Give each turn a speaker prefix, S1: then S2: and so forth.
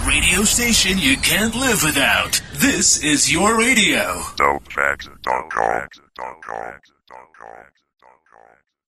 S1: radio station you can't live without. This is your radio.
S2: Dopefacts.com.